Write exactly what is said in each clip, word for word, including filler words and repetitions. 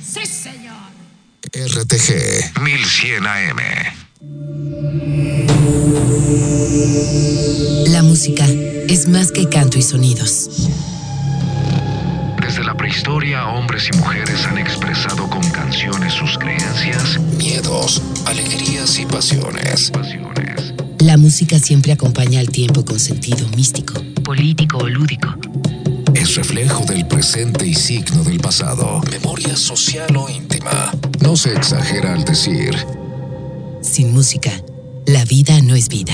Sí, señor. R T G mil cien A M. La música es más que canto y sonidos. Desde la prehistoria, hombres y mujeres han expresado con canciones sus creencias, miedos, alegrías y pasiones. pasiones. La música siempre acompaña al tiempo con sentido místico, político o lúdico. Es reflejo del presente y signo del pasado. Memoria social o íntima. No se exagera al decir: sin música, la vida no es vida.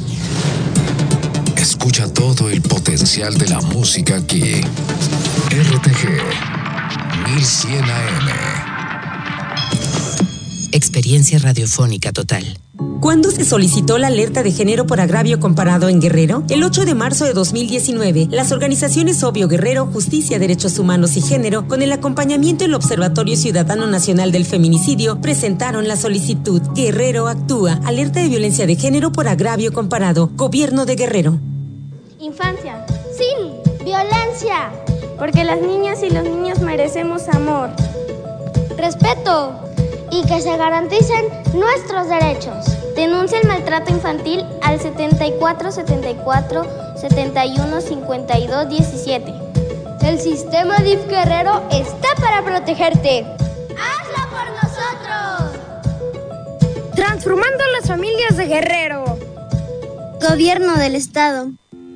Escucha todo el potencial de la música aquí. R T G mil cien A M. Experiencia radiofónica total. ¿Cuándo se solicitó la alerta de género por agravio comparado en Guerrero? El ocho de marzo de dos mil diecinueve, las organizaciones Obvio Guerrero, Justicia, Derechos Humanos y Género, con el acompañamiento del Observatorio Ciudadano Nacional del Feminicidio, presentaron la solicitud Guerrero Actúa, alerta de violencia de género por agravio comparado, Gobierno de Guerrero. Infancia, sin violencia, porque las niñas y los niños merecemos amor, respeto y que se garanticen nuestros derechos. Denuncia el maltrato infantil al setenta y cuatro setenta y cuatro setenta y uno cincuenta y dos diecisiete. El sistema D I F Guerrero está para protegerte. ¡Hazlo por nosotros! Transformando las familias de Guerrero. Gobierno del Estado.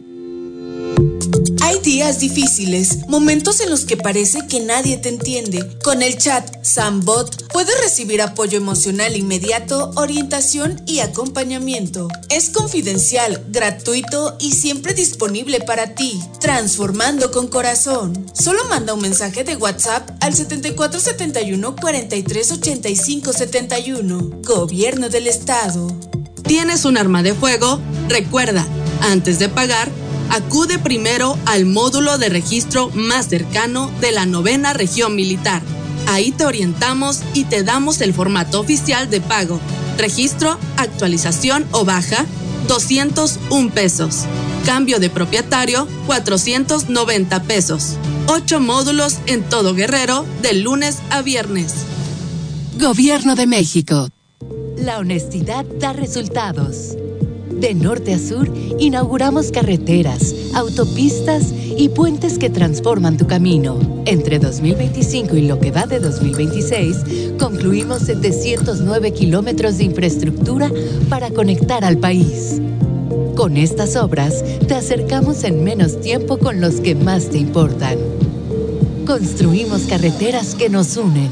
Hay días difíciles, momentos en los que parece que nadie te entiende. Con el chat Sambot puedes recibir apoyo emocional inmediato, orientación y acompañamiento. Es confidencial, gratuito y siempre disponible para ti. Transformando con corazón. Solo manda un mensaje de WhatsApp al setenta y cuatro setenta y uno cuarenta y tres ochenta y cinco setenta y uno. Gobierno del Estado. ¿Tienes un arma de fuego? Recuerda, antes de pagar, acude primero al módulo de registro más cercano de la novena región militar. Ahí te orientamos y te damos el formato oficial de pago. Registro, actualización o baja, doscientos un pesos. Cambio de propietario, cuatrocientos noventa pesos. Ocho módulos en todo Guerrero, de lunes a viernes. Gobierno de México. La honestidad da resultados. De norte a sur, inauguramos carreteras, autopistas y puentes que transforman tu camino. Entre dos mil veinticinco y lo que va de dos mil veintiséis, concluimos setecientos nueve kilómetros de infraestructura para conectar al país. Con estas obras, te acercamos en menos tiempo con los que más te importan. Construimos carreteras que nos unen.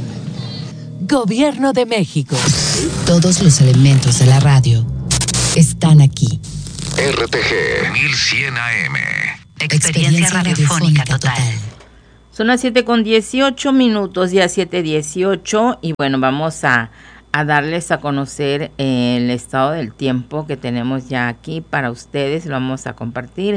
Gobierno de México. Todos los elementos de la radio están aquí. R T G mil cien A M. Experiencia radiofónica total. Son las siete con dieciocho minutos, ya siete dieciocho, y bueno, vamos a, a darles a conocer el estado del tiempo que tenemos ya aquí para ustedes. Lo vamos a compartir.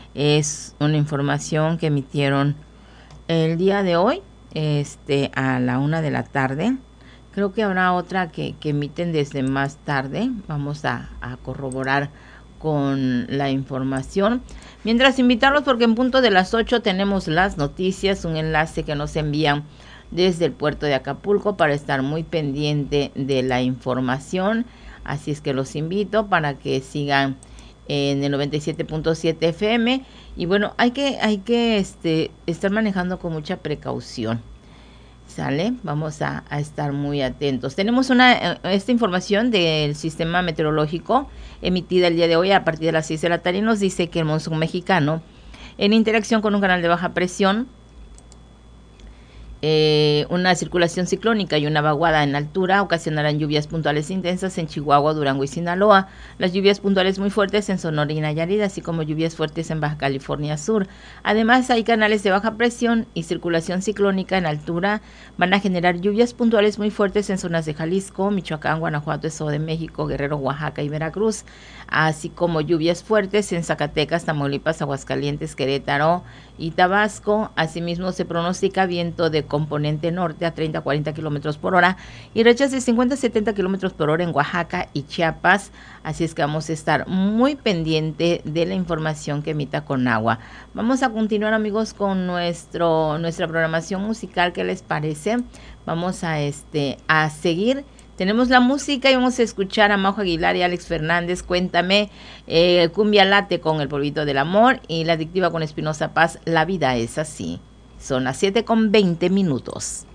Es una información que emitieron el día de hoy, este, a la una de la tarde. Creo que habrá otra que, que emiten desde más tarde. Vamos a, a corroborar con la información. Mientras, invitarlos porque en punto de las ocho tenemos las noticias, un enlace que nos envían desde el puerto de Acapulco para estar muy pendiente de la información. Así es que los invito para que sigan en el noventa y siete punto siete F M. Y bueno, hay que, hay que este, estar manejando con mucha precaución. ¿Sale? Vamos a, a estar muy atentos. Tenemos una esta información del sistema meteorológico emitida el día de hoy a partir de las seis de la tarde y nos dice que el monzón mexicano, en interacción con un canal de baja presión, eh, una circulación ciclónica y una vaguada en altura ocasionarán lluvias puntuales intensas en Chihuahua, Durango y Sinaloa. Las lluvias puntuales muy fuertes en Sonora y Nayarit, así como lluvias fuertes en Baja California Sur. Además, hay canales de baja presión y circulación ciclónica en altura. Van a generar lluvias puntuales muy fuertes en zonas de Jalisco, Michoacán, Guanajuato, Estado de México, Guerrero, Oaxaca y Veracruz, así como lluvias fuertes en Zacatecas, Tamaulipas, Aguascalientes, Querétaro y Tabasco. Asimismo, se pronostica viento de componente norte a treinta a cuarenta kilómetros por hora y rachas de cincuenta a setenta kilómetros por hora en Oaxaca y Chiapas. Así es que vamos a estar muy pendiente de la información que emita Conagua. Vamos a continuar, amigos, con nuestro nuestra programación musical. ¿Qué les parece? vamos a este a seguir. Tenemos la música y vamos a escuchar a Majo Aguilar y Alex Fernández, Cuéntame, eh, Cumbia Late con El Polvito del Amor y La Adictiva con Espinosa Paz, La Vida es Así. Son las siete con veinte minutos.